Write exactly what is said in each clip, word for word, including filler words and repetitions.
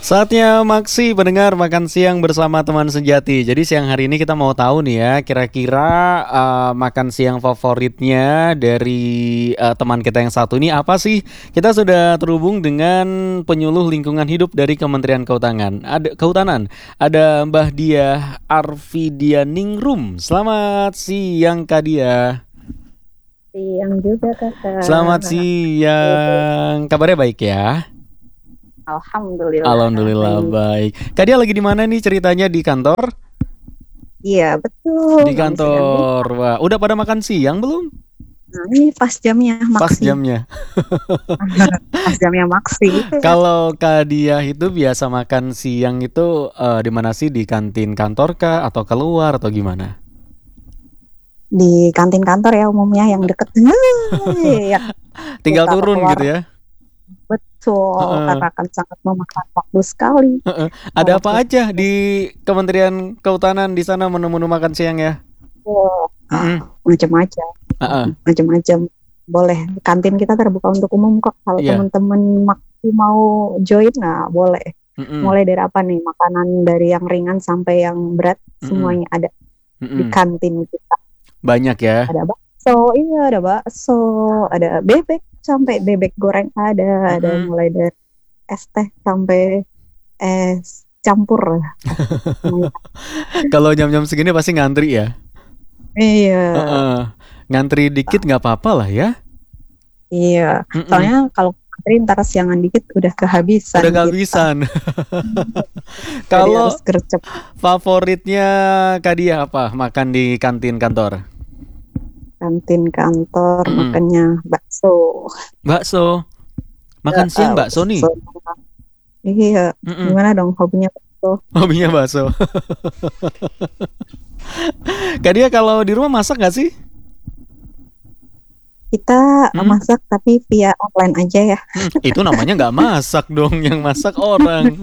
Saatnya Maksi pendengar makan siang bersama teman sejati. Jadi siang hari ini kita mau tahu nih ya, kira-kira uh, makan siang favoritnya dari uh, teman kita yang satu ini apa sih? Kita sudah terhubung dengan penyuluh lingkungan hidup dari Kementerian Kehutanan. Ada Kehutanan. Ada Mbah Diah Arfidianingrum. Selamat siang Kak Diah. Siang juga kakak. Selamat siang. Kabarnya baik ya? Alhamdulillah. Alhamdulillah baik. Kak Dia lagi di mana nih ceritanya, di kantor? Iya betul. Di kantor. Wah, udah pada makan siang belum? Nah, ini pas jamnya Maksi. Pas jamnya. Pas jamnya Maksi. Kalau Kak Dia itu biasa makan siang itu uh, di mana sih? Di kantin kantor kah atau keluar atau gimana? Di kantin kantor ya umumnya yang deket. Ya, tinggal turun keluar. Gitu ya? Betul, uh-uh. karena akan sangat memakan waktu sekali. Uh-uh. Ada apa aja di Kementerian Kehutanan di sana menu-menu makan siang ya? Oh, uh-uh. macam-macam, uh-uh. macam-macam. Boleh, kantin kita terbuka untuk umum kok. Kalau yeah. teman-teman mau join, nah boleh. Uh-uh. Mulai dari apa nih? Makanan dari yang ringan sampai yang berat, uh-uh. semuanya ada uh-uh. di kantin kita. Banyak ya? Ada bakso, iya ada bakso, ada bebek. Sampai bebek goreng ada, mm-hmm. ada mulai dari es teh sampai es campur. Kalau jam-jam segini pasti ngantri ya? Iya. Uh-uh. Ngantri dikit nggak apa-apa lah ya? Iya. Mm-mm. Soalnya kalau ngantri ntar siangan dikit udah kehabisan. Udah kehabisan. Kalau favoritnya Kak Dia apa? Makan di kantin kantor? Kantin kantor mm. makannya bakso. Bakso. Makan ya, siang bakso, bakso nih. Iya. Mm-mm. Gimana dong hobinya bakso? Hobinya bakso. Kak Dia kalau di rumah masak nggak sih? Kita hmm? masak tapi via online aja ya. Hmm, itu namanya nggak masak dong, yang masak orang.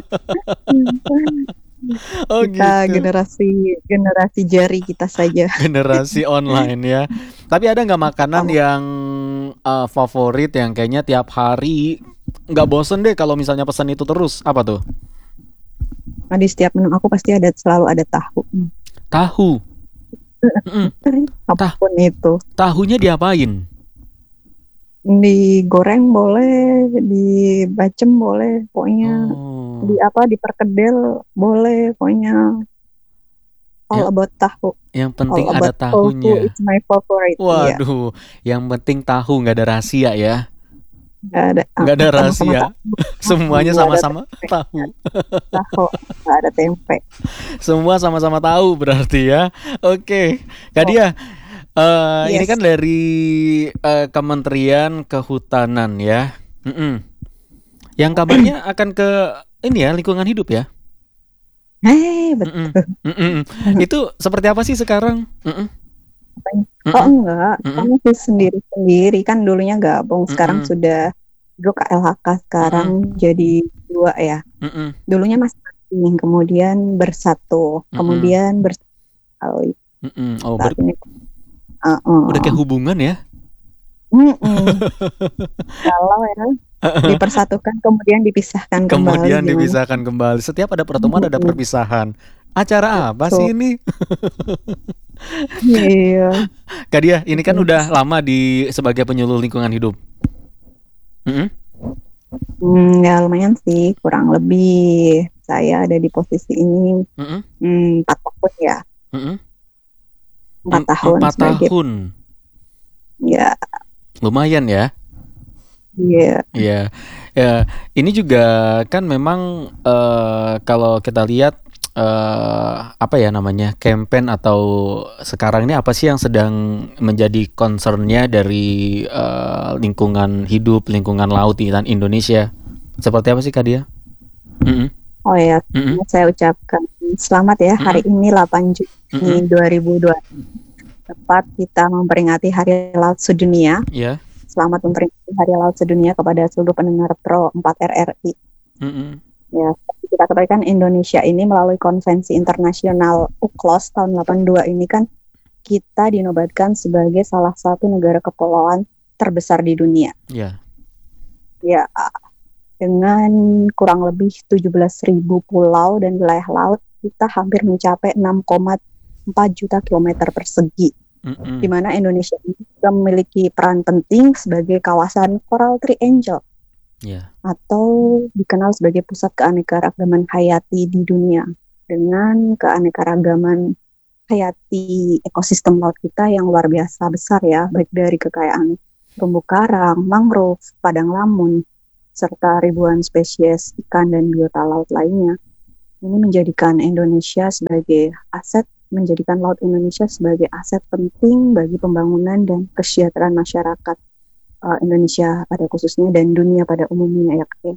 Oh, kita gitu. generasi generasi jari kita saja. Generasi online ya. Tapi ada nggak makanan oh. yang uh, favorit yang kayaknya tiap hari nggak bosen deh kalau misalnya pesan itu terus? Apa tuh? Nah, di setiap menu aku pasti ada selalu ada tahu. Tahu. Apapun itu. Tahunya diapain? Digoreng boleh, dibacem boleh, pokoknya oh. di apa diperkedel boleh, pokoknya all ya, about tahu. Yang penting all ada tahunya. It's my favorite. Waduh, ya. Yang penting tahu, nggak ada rahasia ya? Nggak ada. Nggak ada rahasia. Semuanya sama-sama tahu. Tahu, nggak ada tempe. Semua sama-sama tahu berarti ya. Oke, Kak Dia. Uh, yes. Ini kan dari uh, Kementerian Kehutanan ya. Mm-mm. Yang kabarnya akan ke ini ya, lingkungan hidup ya. Hei, betul. Mm-mm. Mm-mm. Itu seperti apa sih sekarang? Mm-mm. Oh enggak, kamu sih sendiri-sendiri kan dulunya gabung, sekarang Mm-mm. sudah dulu K L H K, sekarang Mm-mm. jadi dua ya. Mm-mm. Dulunya masing-masing, kemudian bersatu, Mm-mm. kemudian bersatu. Oh, ber- Uh-uh. udah kayak hubungan ya? Kalau ya dipersatukan kemudian dipisahkan kemudian kembali. Kemudian dipisahkan gimana? Kembali. Setiap ada pertemuan mm-hmm. ada perpisahan. Acara apa so. sih ini? Iya. Kak Dia, ini kan udah lama di sebagai penyuluh lingkungan hidup. Mm-hmm. Hmm, ya lumayan sih, kurang lebih saya ada di posisi ini mm-hmm. hmm, empat tahun ya. Mm-hmm. Empat tahun. Empat tahun. Ya. Lumayan ya. Iya. Yeah. Iya. Yeah. Ya, ini juga kan memang uh, kalau kita lihat uh, apa ya namanya campaign atau sekarang ini apa sih yang sedang menjadi concernnya dari uh, lingkungan hidup, lingkungan laut di Indonesia? Seperti apa sih Kak Dia? Mm-hmm. Oh ya, mm-hmm. saya ucapkan selamat ya, mm-hmm. hari ini delapan Juni mm-hmm. dua ribu dua puluh. Tepat kita memperingati Hari Laut Sedunia. Yeah. Selamat memperingati Hari Laut Sedunia kepada seluruh pendengar Pro empat R R I. Mm-hmm. Ya, kita ketahui Indonesia ini melalui Konvensi Internasional U N C L O S tahun delapan puluh dua ini kan kita dinobatkan sebagai salah satu negara kepulauan terbesar di dunia. Iya. Yeah. Ya. Dengan kurang lebih tujuh belas ribu pulau dan wilayah laut, kita hampir mencapai enam koma empat juta kilometer persegi. Mm-hmm. Di mana Indonesia ini juga memiliki peran penting sebagai kawasan Coral Triangle, yeah, atau dikenal sebagai pusat keanekaragaman hayati di dunia. Dengan keanekaragaman hayati ekosistem laut kita yang luar biasa besar ya, baik dari kekayaan terumbu karang, mangrove, padang lamun, serta ribuan spesies ikan dan biota laut lainnya. Ini menjadikan Indonesia sebagai aset, menjadikan Laut Indonesia sebagai aset penting bagi pembangunan dan kesejahteraan masyarakat uh, Indonesia pada khususnya dan dunia pada umumnya ya Kak.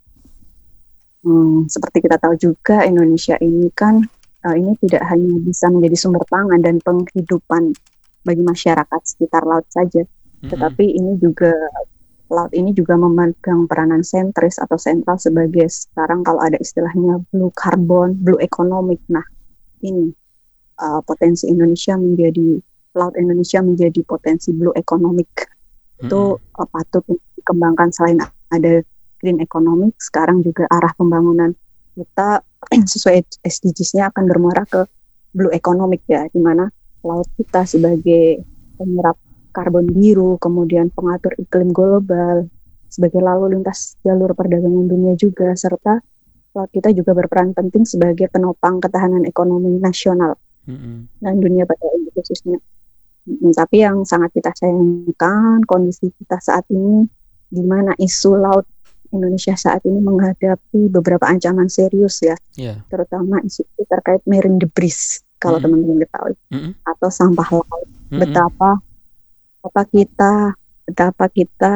Hmm, seperti kita tahu juga Indonesia ini kan uh, ini tidak hanya bisa menjadi sumber pangan dan penghidupan bagi masyarakat sekitar laut saja, mm-hmm, tetapi ini juga laut ini juga memegang peranan sentris atau sentral sebagai sekarang kalau ada istilahnya blue carbon, blue economic. Nah ini uh, potensi Indonesia menjadi laut Indonesia menjadi potensi blue economic, mm-hmm, itu uh, patut dikembangkan. Selain ada green economic, sekarang juga arah pembangunan kita sesuai S D Gs-nya akan bermuara ke blue economic ya, di mana laut kita sebagai penyerap karbon biru, kemudian pengatur iklim global, sebagai lalu lintas jalur perdagangan dunia juga, serta laut kita juga berperan penting sebagai penopang ketahanan ekonomi nasional, mm-hmm, dan dunia pada khususnya. Mm, tapi yang sangat kita sayangkan kondisi kita saat ini, di mana isu laut Indonesia saat ini menghadapi beberapa ancaman serius ya, yeah, terutama isu terkait marine debris, kalau mm-hmm, teman-teman ketahui, mm-hmm, atau sampah laut. Mm-hmm. Betapa betapa kita betapa kita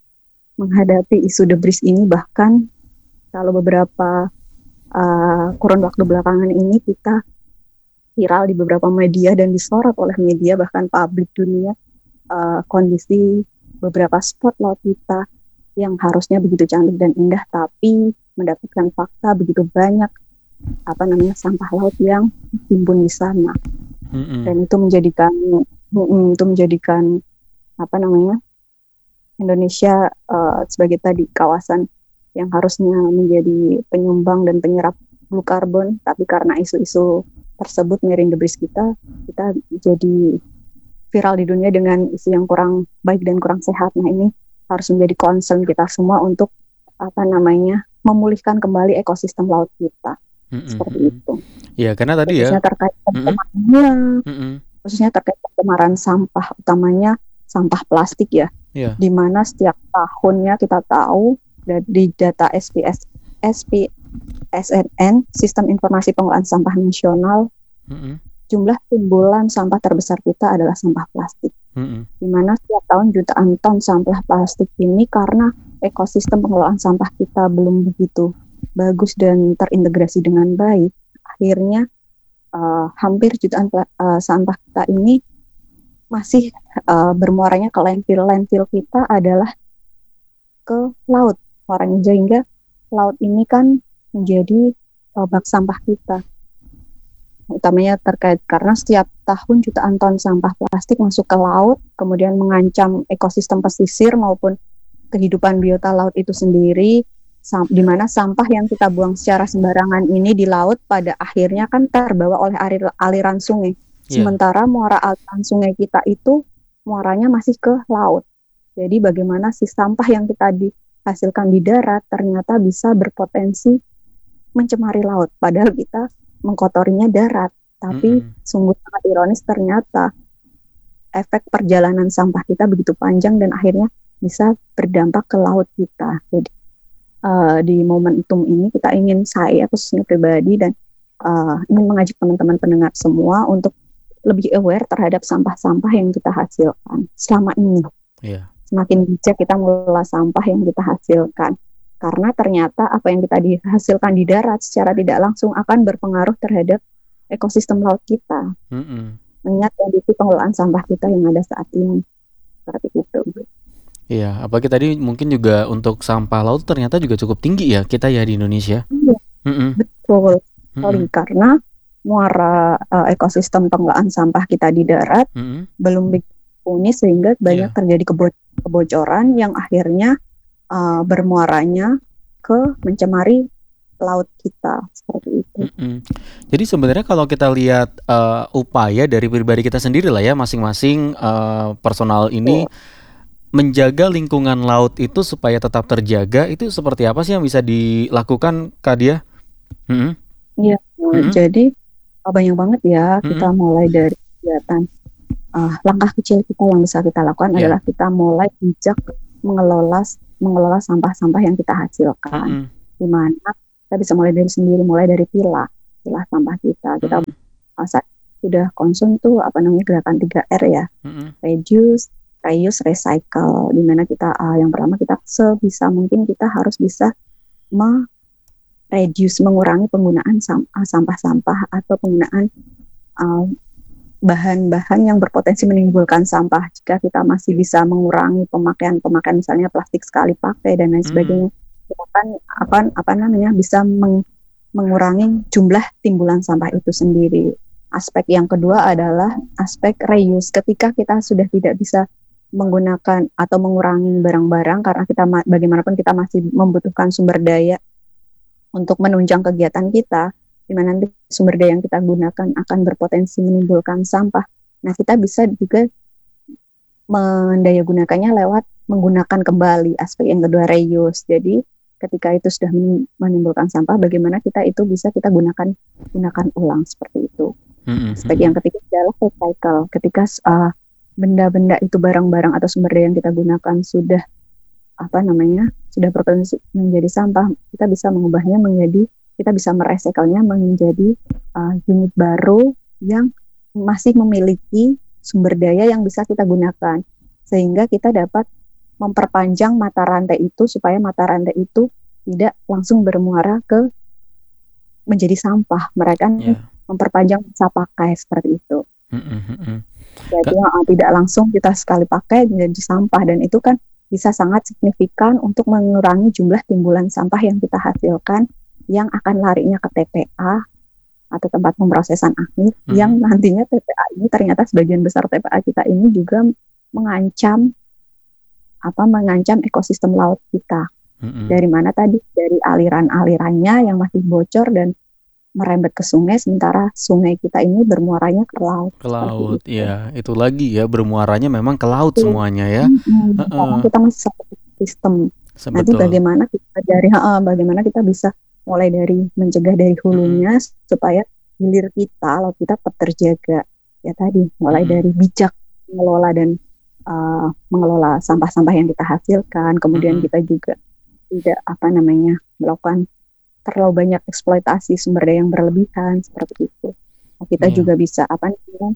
menghadapi isu debris ini, bahkan kalau beberapa uh, kurun waktu belakangan ini kita viral di beberapa media dan disorot oleh media bahkan publik dunia, uh, kondisi beberapa spot laut kita yang harusnya begitu cantik dan indah, tapi mendapatkan fakta begitu banyak apa namanya sampah laut yang ditimbun di sana, mm-hmm, dan itu menjadikan mm, itu menjadikan apa namanya Indonesia uh, sebagai tadi kawasan yang harusnya menjadi penyumbang dan penyerap blue carbon, tapi karena isu-isu tersebut marine debris kita kita jadi viral di dunia dengan isu yang kurang baik dan kurang sehat. Nah ini harus menjadi concern kita semua untuk apa namanya memulihkan kembali ekosistem laut kita, mm-hmm, seperti itu. Ya karena tadi khususnya ya terkait pencemaran, mm-hmm, khususnya terkait pencemaran sampah, utamanya sampah plastik ya, yeah, di mana setiap tahunnya kita tahu dari data S P S S P S N N Sistem Informasi Pengelolaan Sampah Nasional, mm-hmm, jumlah timbulan sampah terbesar kita adalah sampah plastik. Mm-hmm. Di mana setiap tahun jutaan ton sampah plastik ini karena ekosistem pengelolaan sampah kita belum begitu bagus dan terintegrasi dengan baik, akhirnya uh, hampir jutaan uh, sampah kita ini masih uh, bermuaranya ke landfill. Landfill kita adalah ke laut muaranya, sehingga laut ini kan menjadi uh, bak sampah kita. Utamanya terkait karena setiap tahun jutaan ton sampah plastik masuk ke laut, kemudian mengancam ekosistem pesisir maupun kehidupan biota laut itu sendiri, sam- di mana sampah yang kita buang secara sembarangan ini di laut pada akhirnya kan terbawa oleh alir- aliran sungai. Yeah. Sementara muara aliran sungai kita itu muaranya masih ke laut. Jadi bagaimana si sampah yang kita dihasilkan di darat ternyata bisa berpotensi mencemari laut, padahal kita mengkotorinya darat. Tapi mm-hmm, sungguh sangat ironis, ternyata efek perjalanan sampah kita begitu panjang dan akhirnya bisa berdampak ke laut kita. Jadi uh, di momentum ini kita ingin, saya khususnya pribadi dan uh, ingin mengajak teman-teman pendengar semua untuk lebih aware terhadap sampah-sampah yang kita hasilkan selama ini. Yeah. Semakin bijak kita mengelola sampah yang kita hasilkan. Karena ternyata apa yang kita dihasilkan di darat secara tidak langsung akan berpengaruh terhadap ekosistem laut kita. Mm-hmm. Mengingat kondisi pengelolaan sampah kita yang ada saat ini. Seperti itu. Iya, apalagi tadi mungkin juga untuk sampah laut ternyata juga cukup tinggi ya kita ya di Indonesia. Iya, mm-hmm, betul. Mm-hmm. Karena muara uh, ekosistem pengelolaan sampah kita di darat mm-hmm, belum mumpuni, sehingga banyak yeah. terjadi kebo- kebocoran yang akhirnya Uh, bermuaranya ke mencemari laut kita seperti itu. Mm-mm. Jadi sebenarnya kalau kita lihat uh, upaya dari pribadi kita sendiri lah ya, masing-masing uh, personal ini oh. menjaga lingkungan laut itu supaya tetap terjaga, itu seperti apa sih yang bisa dilakukan, Kak Dia? Mm-hmm. Iya, mm-hmm. Jadi banyak banget ya mm-hmm. kita mulai dari kegiatan uh, langkah kecil kita yang bisa kita lakukan yeah. adalah kita mulai bijak mengelola mengelola sampah-sampah yang kita hasilkan, mm-hmm. di mana kita bisa mulai dari sendiri, mulai dari pilah, pilah sampah kita. Kita mm-hmm. saat sudah konsum tuh apa namanya gerakan tiga R ya, mm-hmm. reduce, reuse, recycle. Di mana kita uh, yang pertama kita sebisa mungkin kita harus bisa me-reduce, mengurangi penggunaan sam- uh, sampah-sampah atau penggunaan uh, bahan-bahan yang berpotensi menimbulkan sampah. Jika kita masih bisa mengurangi pemakaian-pemakaian misalnya plastik sekali pakai dan lain sebagainya. Mm-hmm. Kita kan apa apa namanya bisa meng, mengurangi jumlah timbulan sampah itu sendiri. Aspek yang kedua adalah aspek reuse. Ketika kita sudah tidak bisa menggunakan atau mengurangi barang-barang karena kita bagaimanapun kita masih membutuhkan sumber daya untuk menunjang kegiatan kita, di mana nanti sumber daya yang kita gunakan akan berpotensi menimbulkan sampah. Nah, kita bisa juga mendayagunakannya lewat menggunakan kembali. Aspek yang kedua reuse. Jadi ketika itu sudah menimbulkan sampah, bagaimana kita itu bisa kita gunakan gunakan ulang seperti itu. Mm-hmm. Aspek yang ketiga adalah recycle. Ketika uh, benda-benda itu barang-barang atau sumber daya yang kita gunakan sudah apa namanya sudah berpotensi menjadi sampah, kita bisa mengubahnya menjadi kita bisa merecycle-nya menjadi uh, unit baru yang masih memiliki sumber daya yang bisa kita gunakan, sehingga kita dapat memperpanjang mata rantai itu supaya mata rantai itu tidak langsung bermuara ke menjadi sampah. Mereka yeah. memperpanjang masa pakai seperti itu. Mm-hmm. Jadi uh, tidak langsung kita sekali pakai menjadi sampah, dan itu kan bisa sangat signifikan untuk mengurangi jumlah timbulan sampah yang kita hasilkan yang akan larinya ke T P A atau tempat pemrosesan akhir, hmm. yang nantinya T P A ini ternyata sebagian besar T P A kita ini juga mengancam apa mengancam ekosistem laut kita. Hmm. Dari mana tadi? Dari aliran-alirannya yang masih bocor dan merembet ke sungai, sementara sungai kita ini bermuaranya ke laut. Ke laut, ya itu lagi ya bermuaranya memang ke laut itu. Semuanya ya. Hmm. Uh-uh. Karena kita masih satu sistem. Sebetul. Nanti bagaimana kita dari uh, bagaimana kita bisa mulai dari mencegah dari hulunya hmm. supaya hilir kita, laut kita tetap terjaga. Ya tadi mulai hmm. dari bijak mengelola dan uh, mengelola sampah-sampah yang kita hasilkan, kemudian hmm. kita juga tidak apa namanya melakukan terlalu banyak eksploitasi sumber daya yang berlebihan seperti itu. Nah, kita hmm. juga bisa apa namanya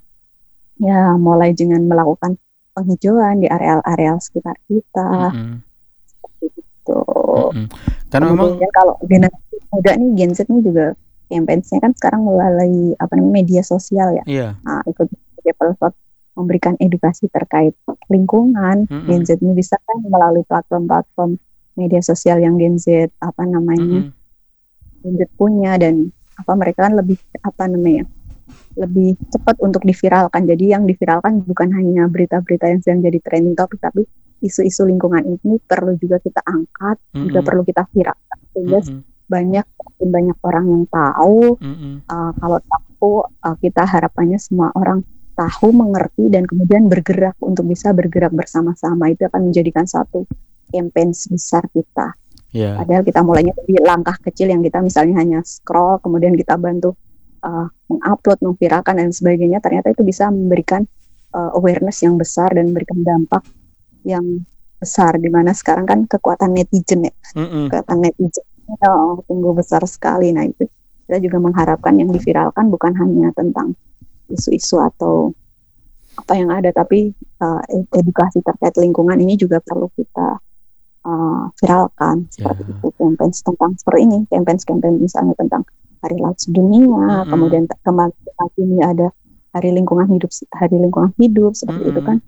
ya mulai dengan melakukan penghijauan di areal-areal sekitar kita. Hmm. Seperti itu. Hmm. Karena memang kalau generasi muda nih Gen Z nih juga campaign-nya kan sekarang melalui apa namanya media sosial ya. Yeah. Nah, ikut platform memberikan edukasi terkait lingkungan. Mm-hmm. Gen Z ini bisa kan melalui platform-platform media sosial yang Gen Z apa namanya mm-hmm. Gen Z punya, dan apa mereka kan lebih apa namanya lebih cepat untuk diviralkan. Jadi yang diviralkan bukan hanya berita-berita yang sedang jadi trending topik, tapi isu-isu lingkungan ini perlu juga kita angkat, mm-hmm. juga perlu kita viralkan sehingga mm-hmm. banyak banyak orang yang tahu. Mm-hmm. Uh, kalau tahu uh, kita harapannya semua orang tahu, mengerti, dan kemudian bergerak untuk bisa bergerak bersama-sama. Itu akan menjadikan satu campaign besar kita. Yeah. Padahal kita mulainya dari langkah kecil yang kita misalnya hanya scroll, kemudian kita bantu uh, mengupload, memviralkan dan sebagainya. Ternyata itu bisa memberikan uh, awareness yang besar dan memberikan dampak yang besar, di mana sekarang kan kekuatan netizen ya, mm-hmm. kekuatan netizen oh, tumbuh besar sekali. Nah itu kita juga mengharapkan yang diviralkan bukan hanya tentang isu-isu atau apa yang ada, tapi uh, edukasi terkait lingkungan ini juga perlu kita uh, viralkan seperti yeah. itu. Campaign tentang seperti ini, campaign-campaign misalnya tentang Hari Laut Sedunia, mm-hmm. kemudian kemarin ini ada Hari Lingkungan Hidup, Hari Lingkungan Hidup seperti mm-hmm. itu kan.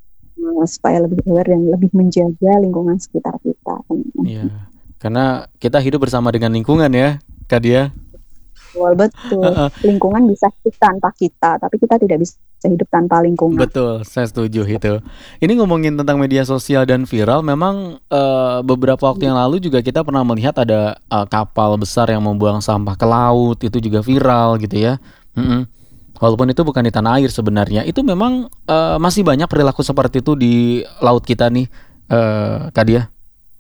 Supaya lebih aware dan lebih menjaga lingkungan sekitar kita. Iya, karena kita hidup bersama dengan lingkungan ya, Kak Dia. Betul, betul. Lingkungan bisa hidup tanpa kita, tapi kita tidak bisa hidup tanpa lingkungan. Betul, saya setuju itu. Ini ngomongin tentang media sosial dan viral, memang uh, beberapa waktu yang lalu juga kita pernah melihat ada uh, kapal besar yang membuang sampah ke laut, itu juga viral gitu ya. Mm-mm. Walaupun itu bukan di tanah air sebenarnya, itu memang uh, masih banyak perilaku seperti itu di laut kita nih, uh, Kak Dia.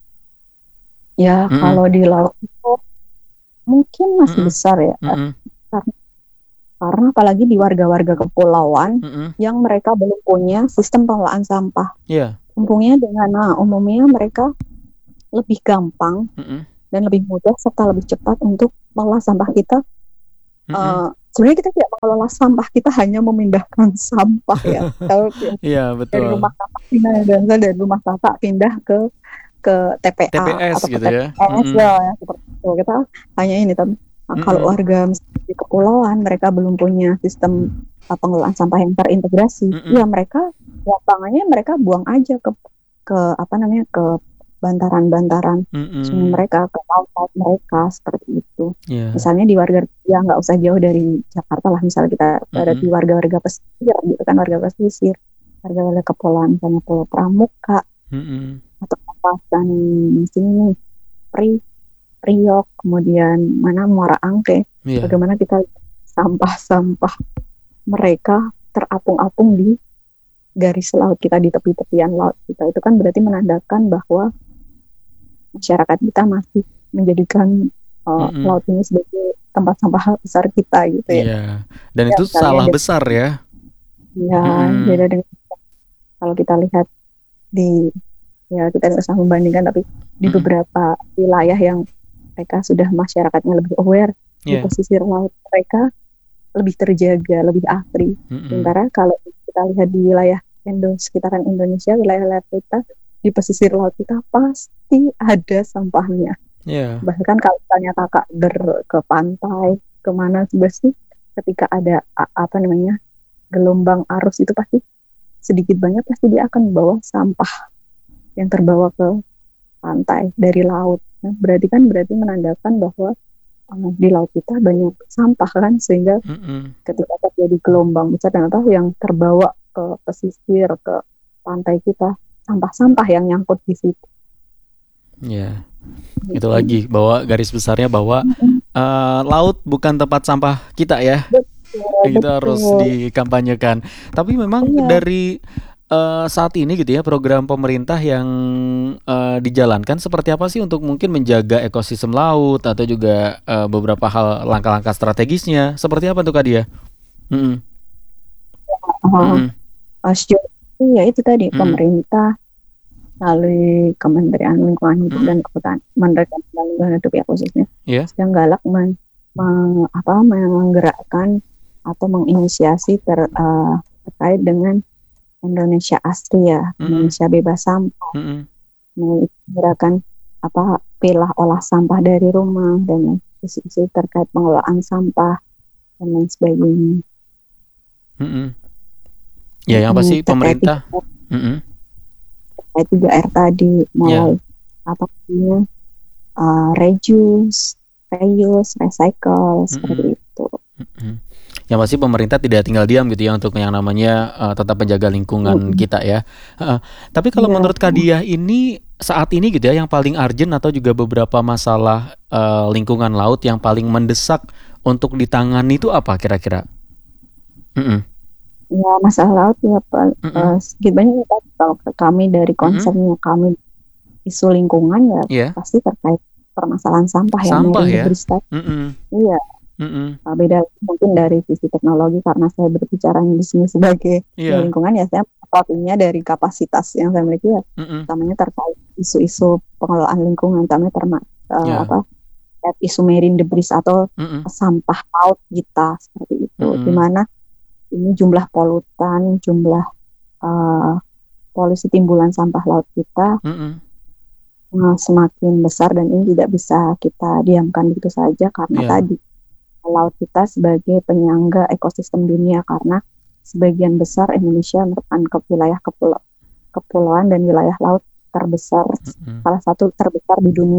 Ya, Mm-mm. kalau di laut itu mungkin masih Mm-mm. besar ya. Mm-mm. Karena, karena apalagi di warga-warga kepulauan Mm-mm. yang mereka belum punya sistem pengelolaan sampah. Iya. Yeah. Umumnya dengan nah, umumnya mereka lebih gampang Mm-mm. dan lebih mudah serta lebih cepat untuk mengolah sampah kita. Uh, sebenarnya kita tidak mengelola sampah, kita hanya memindahkan sampah ya. Kalau yeah, betul. Dari rumah sampah pindah dan dari rumah sampah pindah ke ke T P A T P S atau gitu ke ya. T P S ya, ya seperti itu. Kita hanya ini tapi nah, kalau warga di kepulauan mereka belum punya sistem uh, pengelolaan sampah yang terintegrasi. Mm-mm. Ya mereka lapangannya mereka buang aja ke ke apa namanya ke bantaran-bantaran sungai mereka, ke laut-laut mereka seperti itu. Yeah. Misalnya di warga ya nggak usah jauh dari Jakarta lah, misalnya kita ada di warga-warga pesisir gitu kan, warga pesisir, warga-warga kepulauan misalnya Pulau Pramuka. Mm-mm. Atau kawasan sini Pri, Priok, kemudian mana Muara Angke, yeah. Bagaimana kita sampah-sampah mereka terapung-apung di garis laut kita, di tepi-tepian laut kita, itu kan berarti menandakan bahwa masyarakat kita masih menjadikan uh, laut ini sebagai tempat sampah besar kita gitu ya. Yeah. Dan ya, itu salah ada, besar ya. Ya, mm. beda dengan kalau kita lihat di ya kita tidak usah membandingkan, tapi di mm. beberapa wilayah yang mereka sudah masyarakatnya lebih aware, yeah. di pesisir laut mereka lebih terjaga, lebih asri. Mm-hmm. Sementara kalau kita lihat di wilayah Indo sekitaran Indonesia, wilayah laut kita di pesisir laut kita pasti ada sampahnya. Yeah. Bahkan kalau misalnya kakak ber ke pantai kemana pasti ketika ada apa namanya gelombang arus itu pasti sedikit banyak pasti dia akan bawa sampah yang terbawa ke pantai dari laut. Nah, berarti kan berarti menandakan bahwa uh, di laut kita banyak sampah kan, sehingga mm-hmm. ketika terjadi gelombang besar dan apa yang terbawa ke pesisir, ke pantai kita, sampah-sampah yang nyangkut di situ. Ya, yeah. Itu lagi bahwa garis besarnya bahwa mm-hmm. uh, laut bukan tempat sampah kita ya. Betul, kita betul. Harus dikampanyekan. Tapi memang yeah. dari Uh, saat ini gitu ya, program pemerintah yang uh, dijalankan seperti apa sih untuk mungkin menjaga ekosistem laut atau juga uh, beberapa hal langkah-langkah strategisnya seperti apa tuh Kak Dia? Mm-hmm. Uh, mm-hmm. Ya itu tadi mm-hmm. pemerintah melalui Kementerian Lingkungan Hidup mm-hmm. dan Kehutanan, Kementerian Lingkungan Hidup ya khususnya, yeah. sedang galak men, men, apa, menggerakkan atau menginisiasi ter, uh, terkait dengan Indonesia asri ya, mm-hmm. Indonesia bebas sampah, mm-hmm. menggerakkan apa pilah olah sampah dari rumah dan isu-isu terkait pengelolaan sampah dan lain sebagainya. Mm-hmm. Ya, yang pasti pemerintah. Juga, mm-hmm. terkait juga air tadi mulai yeah. apa namanya uh, reduce, reuse, recycle mm-hmm. seperti itu. Mm-hmm. Yang pasti pemerintah tidak tinggal diam gitu ya untuk yang namanya uh, tetap menjaga lingkungan mm. kita ya. Uh, tapi kalau yeah. menurut Kak Dia ini saat ini gitu ya yang paling urgent atau juga beberapa masalah uh, lingkungan laut yang paling mendesak untuk ditangani itu apa kira-kira? Mm-mm. Ya masalah laut ya Pak. Uh, sedikit banyak kalau kami dari konsepnya mm-mm. kami isu lingkungan ya yeah. pasti terkait permasalahan sampah, sampah yang ya. Iya. Mm-hmm. Uh, beda mungkin dari sisi teknologi karena saya berbicara di sini sebagai yeah. lingkungan ya saya tapinya dari kapasitas yang saya miliki ya mm-hmm. utamanya terkait isu-isu pengelolaan lingkungan utamanya terma- uh, yeah. apa isu marine debris atau mm-hmm. sampah laut kita seperti itu mm-hmm. di mana ini jumlah polutan jumlah uh, polusi timbulan sampah laut kita mm-hmm. uh, semakin besar dan ini tidak bisa kita diamkan begitu saja karena yeah. tadi laut kita sebagai penyangga ekosistem dunia karena sebagian besar Indonesia merupakan ke wilayah kepulau, kepulauan dan wilayah laut terbesar mm-hmm. salah satu terbesar di dunia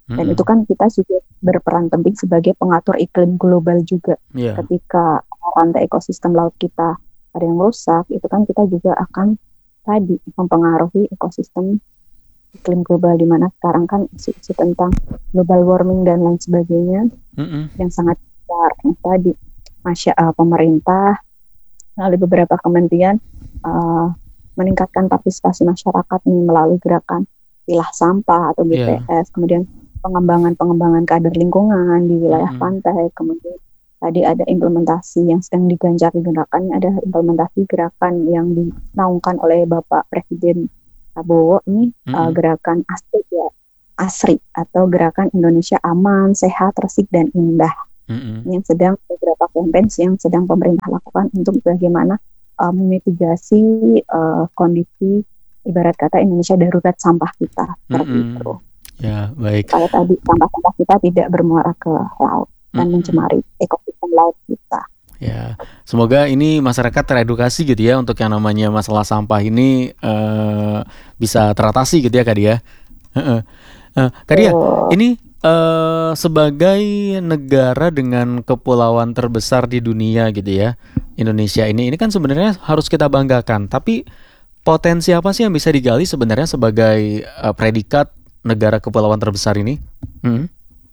Dan itu kan kita juga berperan penting sebagai pengatur iklim global juga. Yeah. Ketika rantai ekosistem laut kita ada yang rusak, itu kan kita juga akan tadi mempengaruhi ekosistem iklim global, di mana sekarang kan isu-isu tentang global warming dan lain sebagainya Mm-mm. yang sangat besar. Nah, tadi masya uh, pemerintah melalui beberapa kementerian uh, meningkatkan partisipasi masyarakat nih melalui gerakan pilah sampah atau G P S, yeah. kemudian pengembangan-pengembangan kader lingkungan di wilayah mm-hmm. pantai, kemudian tadi ada implementasi yang sedang digencar digunakannya, ada implementasi gerakan yang dinaungkan oleh Bapak Presiden Prabowo ini, mm-hmm. uh, gerakan ASRI ya, ASRI atau gerakan Indonesia Aman, Sehat, Resik dan Indah, mm-hmm. yang sedang beberapa campaign yang sedang pemerintah lakukan untuk bagaimana uh, memitigasi uh, kondisi ibarat kata Indonesia darurat sampah kita seperti mm-hmm. itu. Ya, baik. Kalau tadi sampah-sampah kita tidak bermuara ke laut dan mm-hmm. mencemari ekosistem laut kita. Ya, semoga ini masyarakat teredukasi gitu ya untuk yang namanya masalah sampah ini uh, bisa teratasi gitu ya Kak Dia. Uh, uh, Kak Dia, oh. ini uh, sebagai negara dengan kepulauan terbesar di dunia gitu ya, Indonesia ini, ini kan sebenarnya harus kita banggakan. Tapi potensi apa sih yang bisa digali sebenarnya sebagai uh, predikat negara kepulauan terbesar ini? Hmm?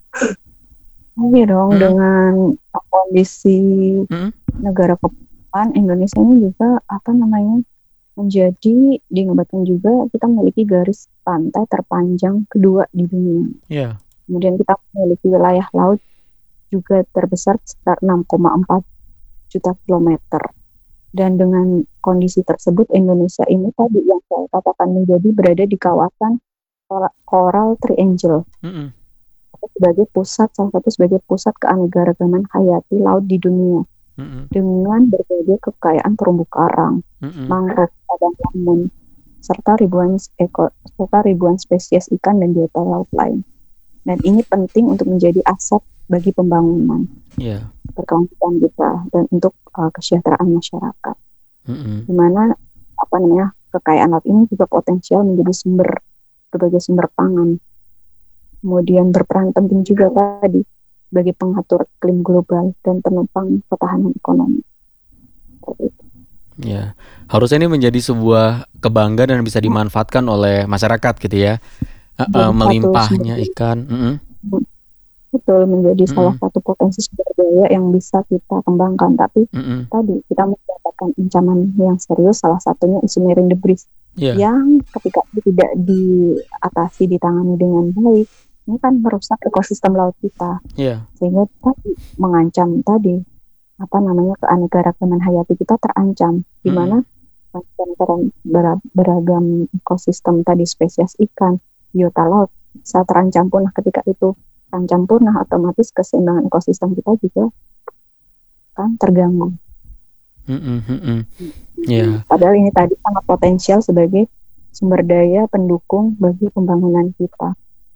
Iya dong, hmm. dengan kondisi hmm. negara kepulauan Indonesia ini juga apa namanya menjadi dinobatkan juga kita memiliki garis pantai terpanjang kedua di dunia. Yeah. Kemudian kita memiliki wilayah laut juga terbesar sekitar enam koma empat juta kilometer. Dan dengan kondisi tersebut Indonesia ini tadi yang saya katakan menjadi berada di kawasan Coral Triangle. Mm-hmm. sebagai pusat, salah satu sebagai pusat keanekaragaman hayati laut di dunia, mm-hmm. dengan berbagai kekayaan terumbu karang, mm-hmm. mangrove, padang lamun, serta ribuan eko, serta ribuan spesies ikan dan biota laut lain. Dan ini penting untuk menjadi aset bagi pembangunan yeah. berkelanjutan kita dan untuk uh, kesejahteraan masyarakat. Mm-hmm. Di mana apa namanya kekayaan laut ini juga potensial menjadi sumber berbagai sumber pangan. Kemudian berperan penting juga tadi sebagai pengatur iklim global dan penopang ketahanan ekonomi. Ya, harusnya ini menjadi sebuah kebanggaan dan bisa dimanfaatkan oleh masyarakat gitu ya. Uh, uh, melimpahnya ikan. Mm-hmm. Betul, menjadi mm-hmm. salah satu potensi sumber daya yang bisa kita kembangkan. Tapi mm-hmm. tadi kita mendapatkan ancaman yang serius, salah satunya isu marine debris yeah. yang ketika itu tidak diatasi, ditangani dengan baik, ini kan merusak ekosistem laut kita, yeah. sehingga tadi mengancam tadi apa namanya keanekaragaman hayati kita terancam, di mana mm. beragam ekosistem tadi spesies ikan, biota laut bisa terancam punah. Ketika itu terancam punah, otomatis keseimbangan ekosistem kita juga kan terganggu. Mm-hmm. Yeah. Padahal ini tadi sangat potensial sebagai sumber daya pendukung bagi pembangunan kita.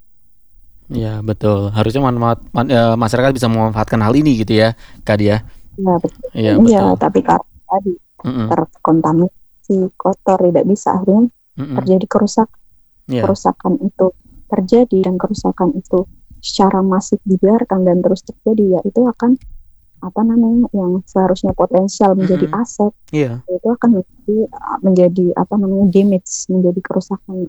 Ya betul, harusnya manfaat, man, ya, masyarakat bisa memanfaatkan hal ini gitu ya Kak Dia. Ya betul. Ya, betul. Ya, tapi karena tadi mm-mm. terkontaminasi kotor tidak bisa, akhirnya mm-mm. terjadi kerusakan. Yeah. Kerusakan itu terjadi dan kerusakan itu secara masif dibiarkan dan terus terjadi, ya itu akan apa namanya yang seharusnya potensial menjadi mm-hmm. aset, yeah. itu akan menjadi, menjadi apa namanya damage, menjadi kerusakan.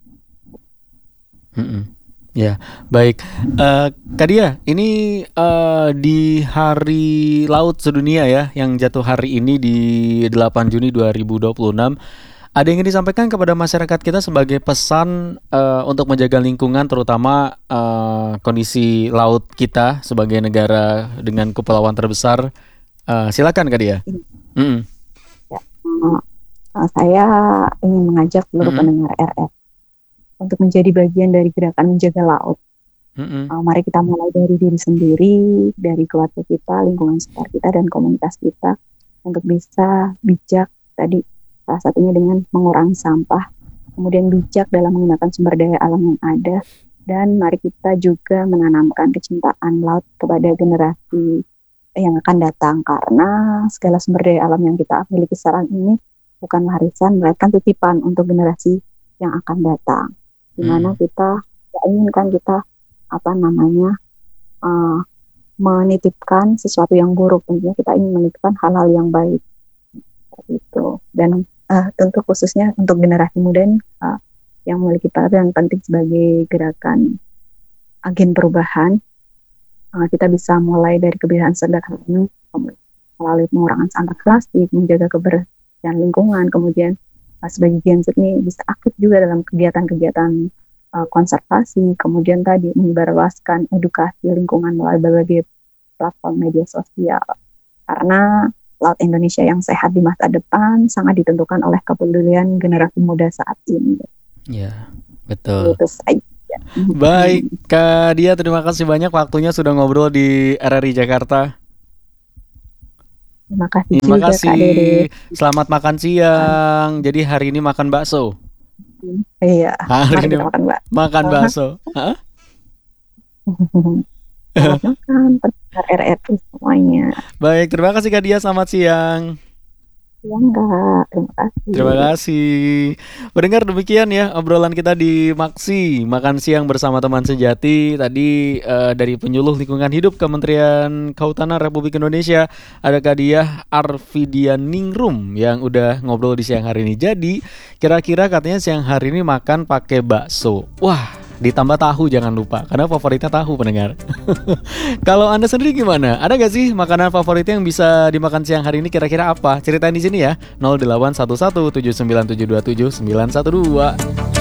Mm-hmm. Ya, baik. Uh, Kak Dia, ini uh, di Hari Laut Sedunia ya, yang jatuh hari ini di delapan Juni dua ribu dua puluh enam. Ada yang ingin disampaikan kepada masyarakat kita sebagai pesan uh, untuk menjaga lingkungan, terutama uh, kondisi laut kita sebagai negara dengan kepulauan terbesar. Uh, silakan Kak Dia. Mm-hmm. Ya, uh, saya ingin mengajak seluruh mm-hmm. pendengar R F untuk menjadi bagian dari gerakan menjaga laut. Mm-hmm. Uh, mari kita mulai dari diri sendiri, dari keluarga kita, lingkungan sekitar kita, dan komunitas kita untuk bisa bijak tadi, salah satunya dengan mengurangi sampah, kemudian bijak dalam menggunakan sumber daya alam yang ada, dan mari kita juga menanamkan kecintaan laut kepada generasi yang akan datang, karena segala sumber daya alam yang kita miliki sekarang ini bukan warisan, melainkan titipan untuk generasi yang akan datang. Di mana hmm. kita ya inginkan kita apa namanya uh, menitipkan sesuatu yang buruk. Tentunya kita ingin menitipkan hal-hal yang baik itu. Dan uh, tentu khususnya untuk generasi muda ini uh, yang memiliki peran penting sebagai gerakan agen perubahan, uh, kita bisa mulai dari kebiasaan sederhana melalui pengurangan sampah plastik, menjaga kebersihan lingkungan, kemudian uh, sebagai Gen Z ini bisa aktif juga dalam kegiatan-kegiatan uh, konservasi, kemudian tadi menyebarluaskan edukasi lingkungan melalui berbagai platform media sosial. Karena laut Indonesia yang sehat di masa depan sangat ditentukan oleh kepedulian generasi muda saat ini. Ya, betul. Itu saja. Baik, Kak Dia, terima kasih banyak waktunya sudah ngobrol di R R I Jakarta. Terima kasih Terima juga, kasih. Kak Dede. Selamat makan siang. Jadi hari ini makan bakso. Iya. Hari Mari ini kita makan bakso. makan bakso. Hah? Selamat makan pendengar R R I semuanya. Baik, terima kasih Kak Dia. Selamat siang. Ya enggak, terima kasih. Terima kasih. Pendengar, demikian ya obrolan kita di Maksi Makan Siang bersama teman sejati. Tadi uh, dari penyuluh lingkungan hidup Kementerian Kehutanan Republik Indonesia ada Kak Diah Arfidianingrum yang udah ngobrol di siang hari ini. Jadi kira-kira katanya siang hari ini makan pakai bakso. Wah, ditambah tahu jangan lupa, karena favoritnya tahu pendengar. Kalau Anda sendiri gimana? Ada gak sih makanan favoritnya yang bisa dimakan siang hari ini, kira-kira apa? Ceritain di sini ya. nol delapan satu satu tujuh sembilan tujuh dua tujuh sembilan satu dua.